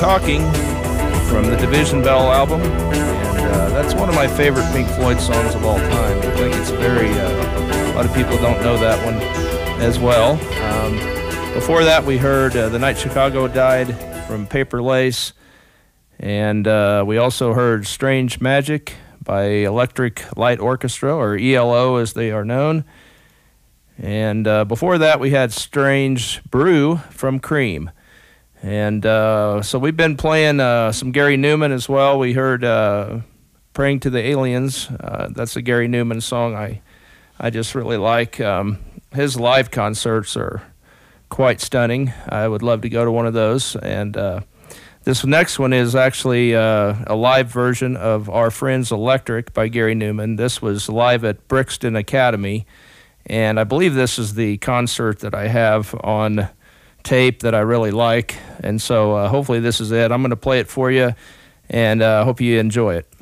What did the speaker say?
Talking from the Division Bell album, and that's one of my favorite Pink Floyd songs of all time. I think it's a lot of people don't know that one as well. Before that, we heard The Night Chicago Died from Paper Lace, and we also heard Strange Magic by Electric Light Orchestra, or ELO as they are known. And before that, we had Strange Brew from Cream. And so we've been playing some Gary Newman as well. We heard Praying to the Aliens. That's a Gary Newman song I just really like. His live concerts are quite stunning. I would love to go to one of those. And this next one is actually a live version of Our Friends Electric by Gary Newman. This was live at Brixton Academy, and I believe this is the concert that I have on tape that I really like, and so hopefully this is it. I'm going to play it for you, and hope you enjoy it.